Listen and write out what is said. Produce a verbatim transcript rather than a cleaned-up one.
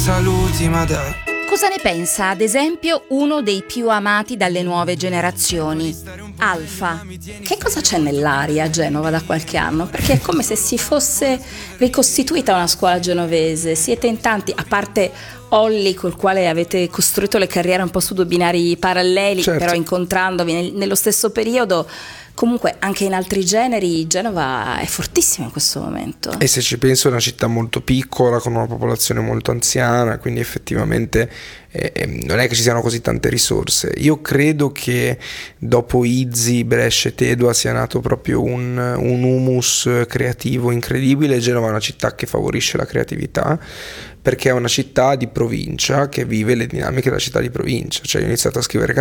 Saluti, ma dai. Cosa ne pensa, ad esempio, uno dei più amati dalle nuove generazioni, Alfa? Che cosa c'è nell'aria a Genova da qualche anno? Perché è come se si fosse ricostituita una scuola genovese. Siete in tanti, a parte Olli, col quale avete costruito le carriere un po' su due binari paralleli, certo. Però incontrandovi nel, nello stesso periodo. Comunque anche in altri generi Genova è fortissima in questo momento. E se ci penso è una città molto piccola con una popolazione molto anziana, quindi effettivamente eh, non è che ci siano così tante risorse. Io credo che dopo Izzi, Brescia e Tedua sia nato proprio un, un humus creativo incredibile. Genova è una città che favorisce la creatività, perché è una città di provincia che vive le dinamiche della città di provincia. Cioè, ho iniziato a scrivere